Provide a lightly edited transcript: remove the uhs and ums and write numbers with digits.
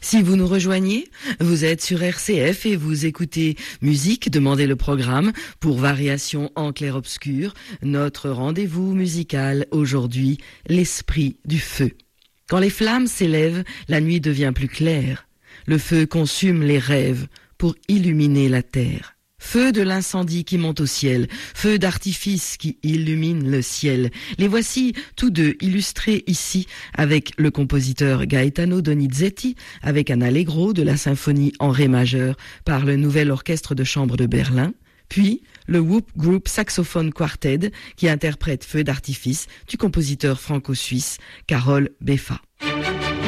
Si vous nous rejoignez, vous êtes sur RCF et vous écoutez Musique, demandez le programme pour Variation en clair-obscur. Notre rendez-vous musical aujourd'hui, l'esprit du feu. Quand les flammes s'élèvent, la nuit devient plus claire. Le feu consume les rêves pour illuminer la terre. Feu de l'incendie qui monte au ciel, feu d'artifice qui illumine le ciel. Les voici tous deux illustrés ici avec le compositeur Gaetano Donizetti, avec un allegro de la symphonie en ré majeur par le Nouvel Orchestre de Chambre de Berlin, puis le Whoop Group Saxophone Quartet qui interprète Feu d'artifice du compositeur franco-suisse Karol Beffa.